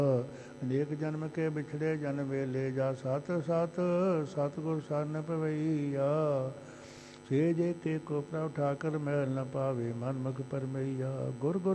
ਅਨੇਕ ਜਨਮ ਕੇ ਵਿਛੜੇ ਜਨ ਵੇਲੇ ਜਾ ਸਤ ਸਤ ਸਤਿਗੁਰ ਸਰਨ ਪਵਈਆ ਸੇ ਜੇ ਕੇ ਕੋ ਪ੍ਰਭ ਠਾਕਰ ਮੈਲ ਨ ਪਾਵੇ ਮਨ ਮੁਖ ਪਰਮਈਆ ਗੁਰ ਗੁਰ